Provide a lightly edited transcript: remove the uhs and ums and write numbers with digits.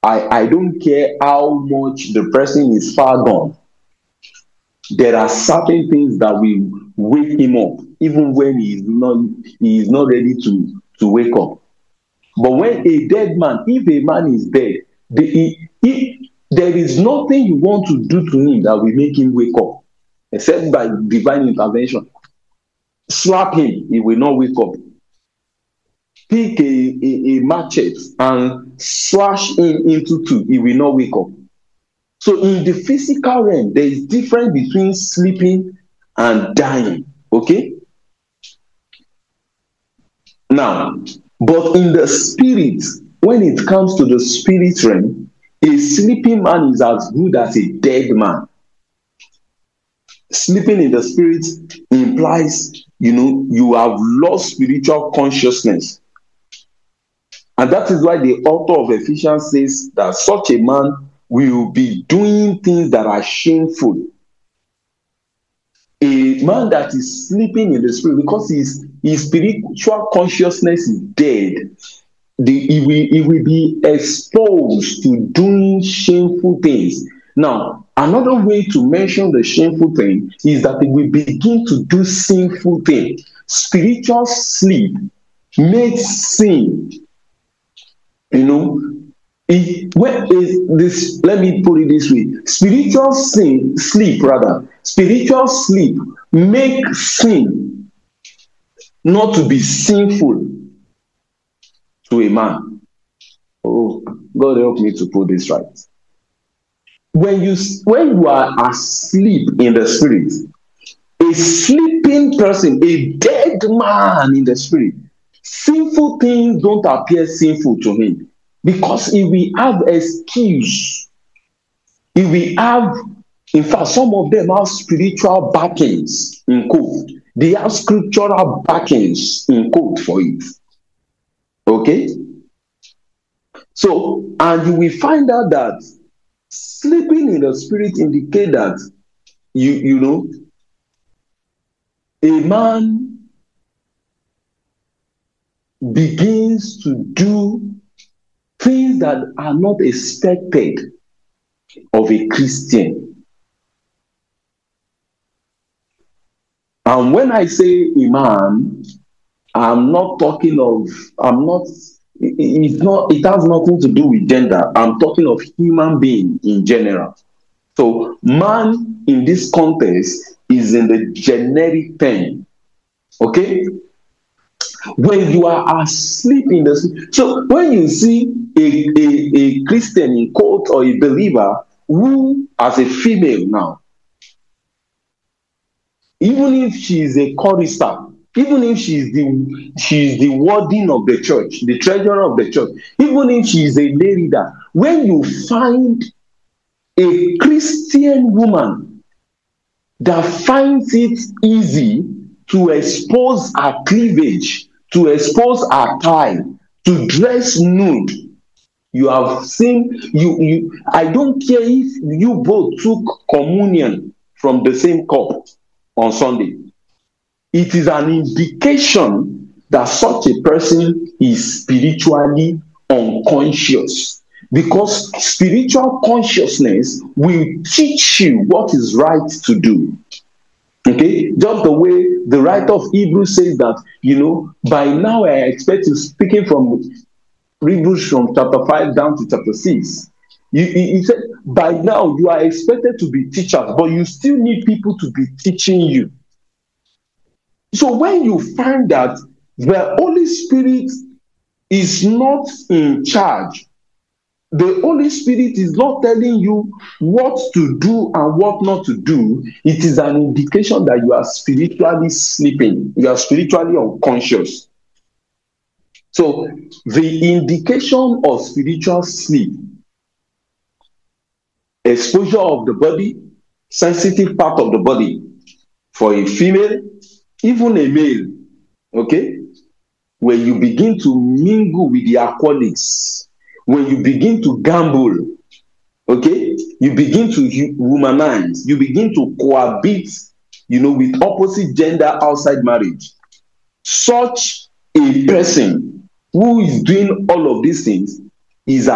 I don't care how much the person is far gone. There are certain things that will wake him up, even when he is not ready to wake up. But when a dead man, if a man is dead, there is nothing you want to do to him that will make him wake up, except by divine intervention. Slap him, he will not wake up. Pick a machete and slash him into two, he will not wake up. So in the physical realm, there is difference between sleeping and dying. Okay? Now, but in the spirit, when it comes to the spirit realm, a sleeping man is as good as a dead man. Sleeping in the spirit implies, you have lost spiritual consciousness. And that is why the author of Ephesians says that such a man will be doing things that are shameful. A man that is sleeping in the spirit, because his spiritual consciousness is dead, he will be exposed to doing shameful things. Now, another way to mention the shameful thing is that he will begin to do sinful things. Spiritual sleep makes sin. Let me put it this way. Spiritual sleep makes sin not to be sinful to a man. Oh, God help me to put this right. When you are asleep in the spirit, a sleeping person, a dead man in the spirit, sinful things don't appear sinful to him, because he will have excuse. He will have, in fact, some of them have spiritual backings, in quote. They have scriptural backings, in quote, for it. Okay? So, and you will find out that sleeping in the spirit indicates that, a man begins to do things that are not expected of a Christian. And when I say a man, it has nothing to do with gender. I'm talking of human being in general. So man in this context is in the generic term. Okay? When you are asleep in the sleep. So when you see a Christian in quote, or a believer who, as a female now, even if she is a chorister, even if she is the warden of the church, the treasurer of the church, even if she is a lay leader, when you find a Christian woman that finds it easy to expose her cleavage, to expose her thigh, to dress nude, you have seen, I don't care if you both took communion from the same cup on Sunday. It is an indication that such a person is spiritually unconscious, because spiritual consciousness will teach you what is right to do. Okay, just the way the writer of Hebrews says that, by now I expect you, speaking from Hebrews from chapter 5 down to chapter 6. He said, by now you are expected to be teachers, but you still need people to be teaching you. So when you find that the Holy Spirit is not in charge, the Holy Spirit is not telling you what to do and what not to do, it is an indication that you are spiritually sleeping. You are spiritually unconscious. So the indication of spiritual sleep: exposure of the body, sensitive part of the body, for a female, even a male, okay? When you begin to mingle with the alcoholics, when you begin to gamble, okay? You begin to womanize, you begin to cohabit, with opposite gender outside marriage. Such a person who is doing all of these things is